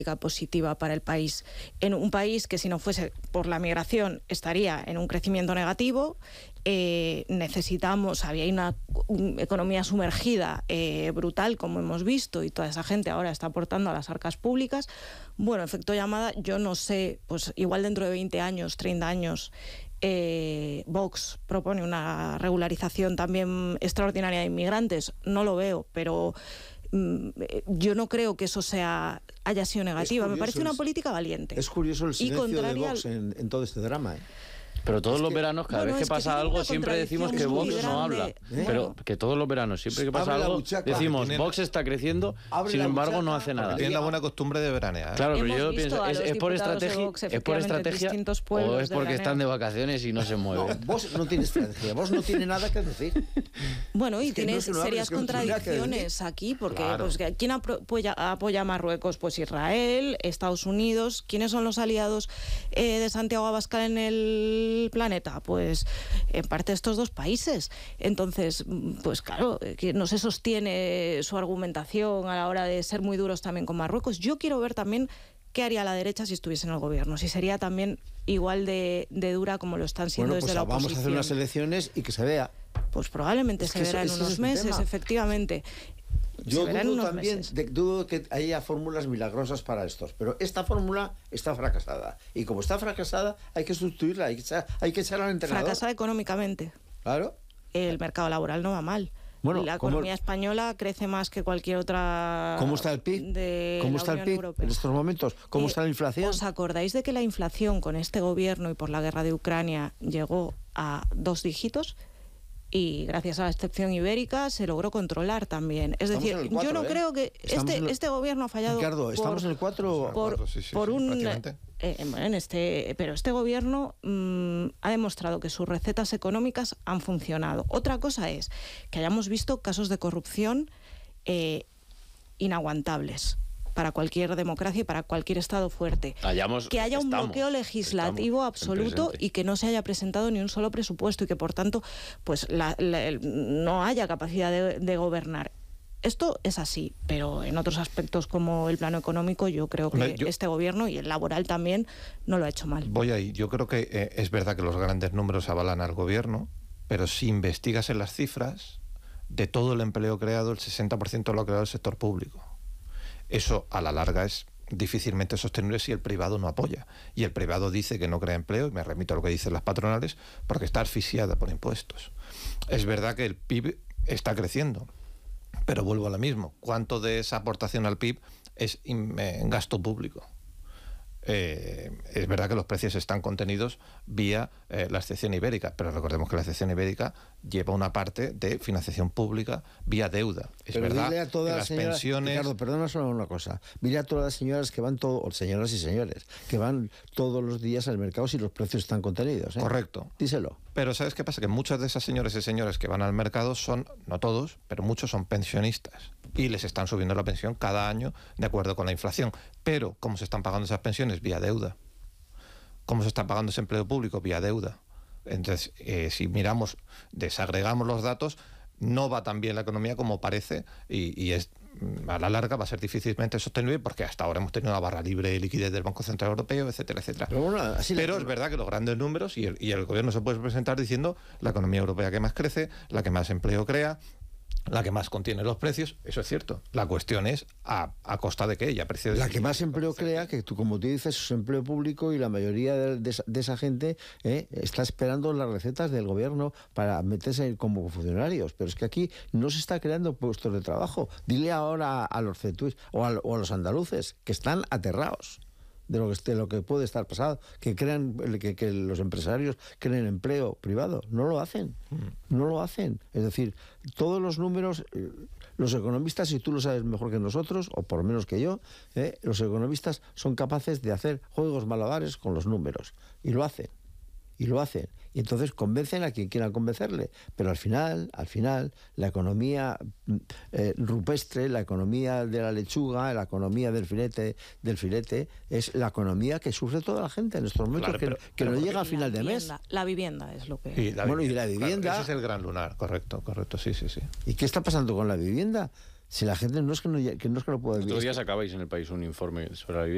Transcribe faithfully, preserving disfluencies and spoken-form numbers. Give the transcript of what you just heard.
positiva para el país. En un país que, si no fuese por la migración, estaría en un crecimiento negativo. Eh, necesitamos, había una, una economía sumergida eh, brutal, como hemos visto, y toda esa gente ahora está aportando a las arcas públicas. Bueno, efecto llamada, yo no sé, pues igual dentro de veinte años, treinta años, eh, Vox propone una regularización también extraordinaria de inmigrantes. No lo veo, pero yo no creo que eso sea haya sido negativa. Me parece una política valiente. Es curioso el silencio de Vox en, en todo este drama, ¿eh? Pero todos es los que, veranos, cada bueno, vez que pasa que algo, siempre decimos que Vox grande, no habla. ¿eh? Pero que todos los veranos, siempre que pasa algo, decimos, tienen, Vox está creciendo, sin embargo buchaca, no hace nada. Tienen la buena costumbre de veranear. Claro, pero yo pienso, ¿es, es por estrategia, Vox, ¿es por estrategia o es porque están de vacaciones y no se mueven? No, Vox no tiene estrategia, Vox no tiene nada que decir. Bueno, y es tiene no serias contradicciones aquí, porque claro. pues, ¿quién apoya, apoya a Marruecos? Pues Israel, Estados Unidos. ¿Quiénes son los aliados eh, de Santiago Abascal en el planeta? Pues en parte estos dos países. Entonces, pues claro, que no se sostiene su argumentación a la hora de ser muy duros también con Marruecos. Yo quiero ver también qué haría la derecha si estuviese en el gobierno, si sería también igual de, de dura como lo están siendo bueno, pues desde la oposición. Vamos a hacer unas elecciones y que se vea. Pues probablemente es se verá eso, en unos meses, tema. efectivamente. Yo dudo también, de, dudo que haya fórmulas milagrosas para estos, pero esta fórmula está fracasada. Y como está fracasada, hay que sustituirla, hay que, hay que echarla al entrenador. Fracasada económicamente. Claro. El mercado laboral no va mal. Bueno, la economía española crece más que cualquier otra. ¿Cómo está el P I B? ¿Cómo está el P I B Europea. en estos momentos? ¿Cómo eh, está la inflación? ¿Os acordáis de que la inflación con este gobierno y por la guerra de Ucrania llegó a dos dígitos? Y gracias a la excepción ibérica se logró controlar también. Es estamos decir, cuatro, yo no ¿eh? creo que este, el... este gobierno ha fallado. Ricardo, por, ¿estamos en el cuatro? Por, cuatro, sí, sí, por sí, un. Eh, en este, pero este gobierno mmm, ha demostrado que sus recetas económicas han funcionado. Otra cosa es que hayamos visto casos de corrupción eh, inaguantables para cualquier democracia y para cualquier Estado fuerte. Hayamos, que haya un estamos, bloqueo legislativo absoluto y que no se haya presentado ni un solo presupuesto y que, por tanto, pues la, la, no haya capacidad de, de gobernar. Esto es así, pero en otros aspectos como el plano económico yo creo que Hombre, yo, este gobierno y el laboral también no lo ha hecho mal. Voy ahí. Yo creo que eh, es verdad que los grandes números avalan al gobierno, pero si investigas en las cifras, de todo el empleo creado, el sesenta por ciento lo ha creado el sector público. Eso a la larga es difícilmente sostenible si el privado no apoya. Y el privado dice que no crea empleo, y me remito a lo que dicen las patronales, porque está asfixiada por impuestos. Es verdad que el P I B está creciendo, pero vuelvo a lo mismo. ¿Cuánto de esa aportación al P I B es en gasto público? Eh, es verdad que los precios están contenidos vía eh, la excepción ibérica, pero recordemos que la excepción ibérica lleva una parte de financiación pública vía deuda. Es pero verdad dile a todas que las las señoras, pensiones... Ricardo, perdona solo una cosa. Dile a todas las señoras que van todo, o señoras y señores, que van todos los días al mercado si los precios están contenidos, ¿eh? Correcto. Díselo. Pero ¿sabes qué pasa? Que muchas de esas señoras y señores que van al mercado son, no todos, pero muchos son pensionistas. Y les están subiendo la pensión cada año de acuerdo con la inflación. Pero, ¿cómo se están pagando esas pensiones? Vía deuda. ¿Cómo se está pagando ese empleo público? Vía deuda. Entonces, eh, si miramos, desagregamos los datos, no va tan bien la economía como parece y, y es, a la larga va a ser difícilmente sostenible porque hasta ahora hemos tenido una barra libre de liquidez del Banco Central Europeo, etcétera, etcétera. Pero, bueno, así Pero es verdad que los grandes números y el, y el gobierno se puede presentar diciendo la economía europea que más crece, la que más empleo crea, la que más contiene los precios, eso es cierto. La cuestión es a, a costa de qué, y a precio de... La que más empleo crea, que tú, como tú dices, es empleo público y la mayoría de, de, esa, de esa gente eh, está esperando las recetas del gobierno para meterse como funcionarios. Pero es que aquí no se está creando puestos de trabajo. Dile ahora a los cetuís o a, o a los andaluces que están aterrados de lo que, de lo que puede estar pasado, que crean que, que los empresarios creen empleo privado. No lo hacen, no lo hacen. Es decir, todos los números, los economistas, y tú lo sabes mejor que nosotros, o por lo menos que yo, eh, los economistas son capaces de hacer juegos malabares con los números, y lo hacen, y lo hacen. Y entonces convencen a quien quiera convencerle. Pero al final, al final, la economía eh, rupestre, la economía de la lechuga, la economía del filete, del filete, es la economía que sufre toda la gente en estos momentos, claro, pero, que, que pero no llega a final de mes. La vivienda es lo que... Y la bueno, vivienda, y la vivienda... Claro, ese es el gran lunar, correcto, correcto, sí, sí, sí. ¿Y qué está pasando con la vivienda? Si la gente no es que no, que no, es que no puede vivir. Otros días acabáis en El País un informe sobre la vivienda.